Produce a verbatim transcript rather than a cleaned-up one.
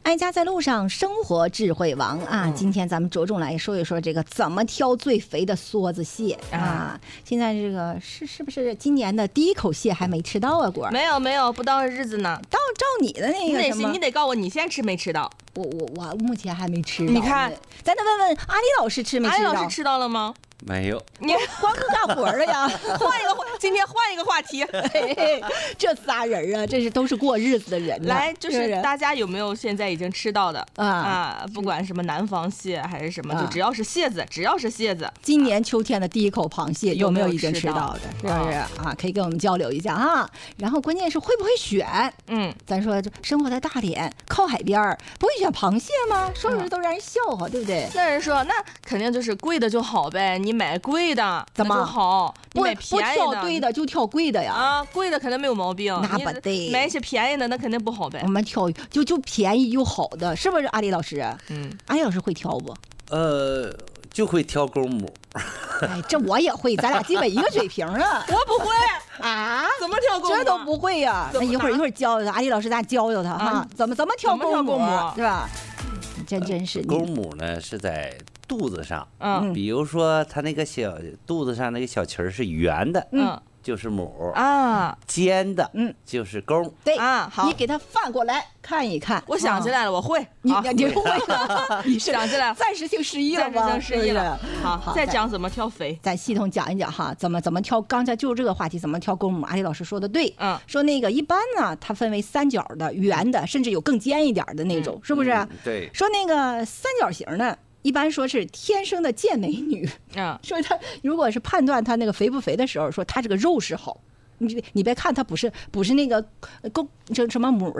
爱家在路上，生活智慧王啊！嗯、今天咱们着重来说一说这个怎么挑最肥的梭子蟹啊！现在这个是是不是今年的第一口蟹还没吃到啊？果没有没有，不到日子呢。 到照你的那个你什么， 得你得告诉我你先吃没吃到。 我我我目前还没吃到。 你看， 咱得问问阿里老师吃没吃到？ 阿里老师吃到了吗？ 没有， 你光顾干活了呀？ 换一个话，今天换一个话题。 嘿嘿这仨人啊，这是都是过日子的人。 来，就是大家有没有现在已经吃到的啊啊？不管什么南方蟹还是什么， 啊、 就只要是蟹子，只要是蟹子， 今年秋天的第一口螃蟹有没有已经吃到的？是不是啊？ 啊，可以跟我们交流一下哈。然后关键是会不会选？ 嗯， 咱说生活在大连，靠海边儿，不会选螃蟹吗？说出来都让人笑话，对不对？ 那人说，那肯定就是贵的就好呗，你买贵的怎么就好？你买便宜的， 不挑对的就挑贵的呀？ 啊，贵的肯定没有毛病， 那不对。 买一些便宜的，那肯定不好呗。 我们挑就就便宜又好的，是不是？阿里老师， 嗯， 阿里老师会挑不？ 呃，就会挑公母。 哎，这我也会，咱俩基本一个水平啊。 我不会啊， 怎么挑公母？ 这都不会呀？那一会儿一会儿教教他，阿里老师咱教教他哈，怎么怎么挑公母，是吧？真真是。 公母呢是在肚子上， 嗯， 比如说它那个小肚子上那个小旗儿是圆的， 嗯， 就是母啊， 尖的， 嗯， 就是公。 对啊，好， 你给它翻过来看一看。 我想起来了，我会。 你你会了？你想起来了， 暂时性失忆了吗？ 暂时性失忆了。好， 好， 再讲怎么挑肥。 咱系统讲一讲哈，怎么怎么挑。刚才就这个话题，怎么挑公母？阿里老师说的对， 嗯， 说那个一般呢，它分为三角的、圆的，甚至有更尖一点的那种，是不是？ 对。 说那个三角形的。一般说是天生的健美女， 嗯， 说她如果是判断她那个肥不肥的时候，说她这个肉是好，你你别看她不是不是那个公这什么母